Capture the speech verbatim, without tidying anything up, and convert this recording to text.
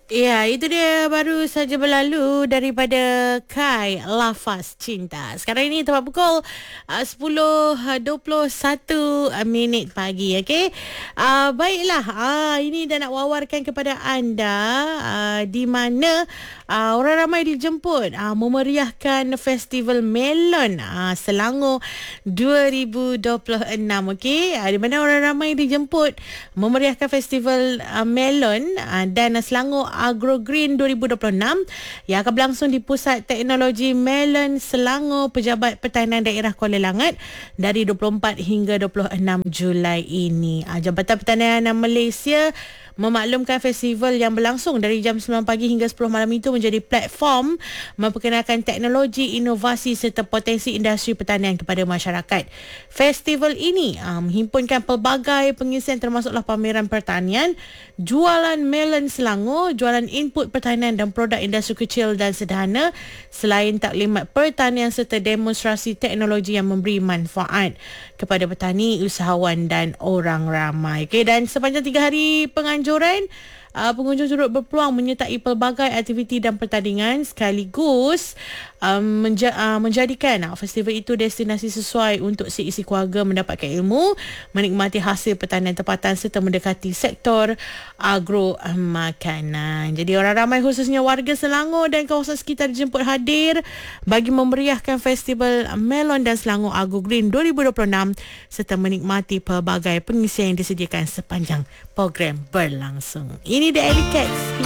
Ya, itu dia baru saja berlalu daripada Kai Lafaz Cinta. Sekarang ini tepat pukul uh, sepuluh dua puluh satu minit pagi, okey. Uh, baiklah, uh, ini dah nak wawarkan kepada anda uh, di mana uh, orang ramai dijemput uh, memeriahkan Festival Melon uh, Selangor dua ribu dua puluh enam, okey. Uh, di mana orang ramai dijemput memeriahkan Festival uh, Melon uh, dan Selangor Agro Green dua ribu dua puluh enam yang akan berlangsung di Pusat Teknologi Melon Selangor Pejabat Pertanian Daerah Kuala Langat dari dua puluh empat hingga dua puluh enam Julai ini. Jabatan Pertanian Malaysia memaklumkan festival yang berlangsung dari jam sembilan pagi hingga sepuluh malam itu menjadi platform memperkenalkan teknologi, inovasi serta potensi industri pertanian kepada masyarakat. Festival ini uh, menghimpunkan pelbagai pengisian termasuklah pameran pertanian, jualan melon Selangor, jualan input pertanian dan produk industri kecil dan sederhana, selain taklimat pertanian serta demonstrasi teknologi yang memberi manfaat kepada petani, usahawan dan orang ramai. Okay, dan sepanjang tiga hari penganjuran, Uh, pengunjung turut berpeluang menyertai pelbagai aktiviti dan pertandingan sekaligus um, menja- uh, menjadikan uh, festival itu destinasi sesuai untuk seisi keluarga mendapatkan ilmu, menikmati hasil pertanian tempatan serta mendekati sektor agro uh, makanan. Jadi orang ramai khususnya warga Selangor dan kawasan sekitar dijemput hadir bagi memeriahkan Festival Melon dan Selangor Agro Green dua ribu dua puluh enam serta menikmati pelbagai pengisian yang disediakan sepanjang program berlangsung. Ini The Alley Cats.